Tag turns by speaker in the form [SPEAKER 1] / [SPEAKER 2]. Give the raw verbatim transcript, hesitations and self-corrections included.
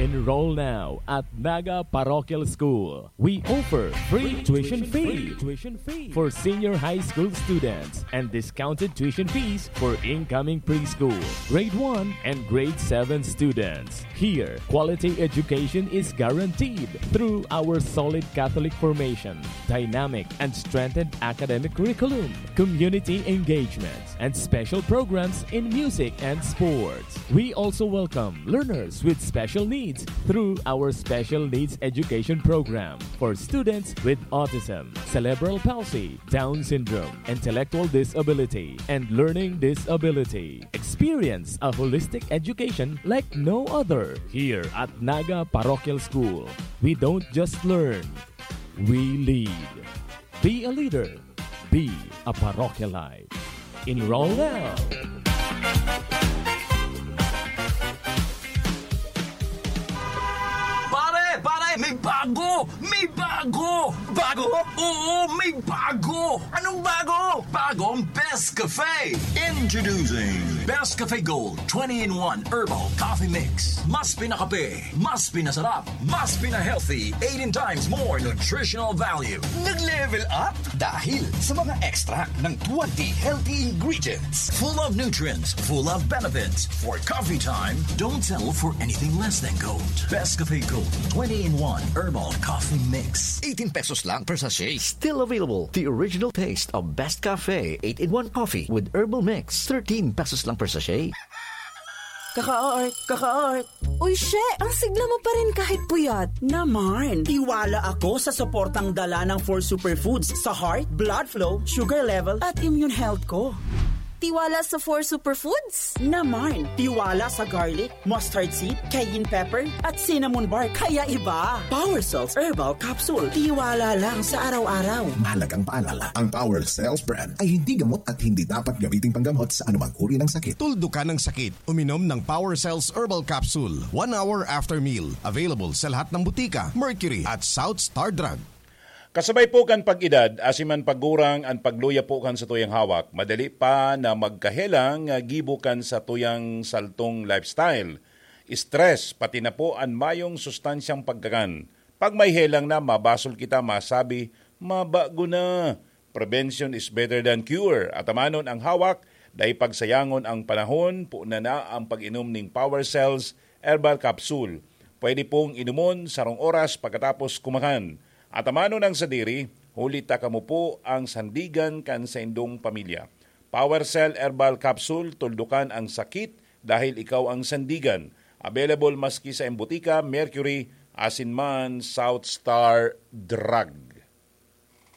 [SPEAKER 1] Enroll now at Naga Parochial School. We offer free tuition fee tuition fee for senior high school students and discounted tuition fees for incoming preschool, grade one and grade seven students. Here, quality education is guaranteed through our solid Catholic formation, dynamic and strengthened academic curriculum, community engagements, and special programs in music and sports. We also welcome learners with special needs through our Special Needs Education Program for students with autism, cerebral palsy, Down syndrome, intellectual disability, and learning disability. Experience a holistic education like no other here at Naga Parochial School. We don't just learn, we lead. Be a leader. Be a parochialite. Enroll now.
[SPEAKER 2] May bago! May bago! Bago? Oo, may bago! Anong bago? Bagong Best Cafe! Introducing Best Cafe Gold twenty in one Herbal Coffee Mix. Mas pinakape, mas pinasarap, mas pina-healthy, eighteen times more nutritional value. Nag-level up dahil sa mga extract ng twenty healthy ingredients. Full of nutrients, full of benefits. For coffee time, don't settle for anything less than gold. Best Cafe Gold twenty in one Herbal Coffee Mix. eighteen pesos lang per sachet.
[SPEAKER 3] Still available. The original taste of Best Cafe eight in one coffee with herbal mix. thirteen pesos lang per sachet.
[SPEAKER 4] Kaka-art, kaka-art.
[SPEAKER 5] Uy, she, ang sigla mo pa rin kahit puyat.
[SPEAKER 4] Naman, tiwala ako sa suportang dala ng four superfoods sa heart, blood flow, sugar level, at immune health ko.
[SPEAKER 5] Tiwala sa four superfoods?
[SPEAKER 4] Naman, tiwala sa garlic, mustard seed, cayenne pepper, at cinnamon bark. Kaya iba. Power Cells Herbal Capsule. Tiwala lang sa araw-araw.
[SPEAKER 6] Mahalagang paalala, ang Power Cells brand ay hindi gamot at hindi dapat gamiting panggamot sa anumang uri ng sakit.
[SPEAKER 7] Tuldo ka ng sakit, uminom ng Power Cells Herbal Capsule. One hour after meal. Available sa lahat ng butika, Mercury at South Star Drug.
[SPEAKER 8] Kasabay po kan pag-edad, asiman paggurang ang pagluya po kan sa tuyang hawak, madali pa na magkahelang gibo kan sa tuyang saltong lifestyle. Stress, pati na po ang mayong sustansyang pagkakan. Pag may helang na, mabasol kita masabi, mabago na. Prevention is better than cure. At amanon ang hawak, dahil pagsayangon ang panahon, po na na ang pag-inom ng Power Cells Herbal Capsule. Pwede pong inumon sarong oras pagkatapos kumakan. At amano ng sadiri, hulita ka mo po ang sandigan kan sa indong pamilya. Power Cell Herbal Capsule, tuldukan ang sakit dahil ikaw ang sandigan. Available maski sa embutika, Mercury, asinman, South Star Drug.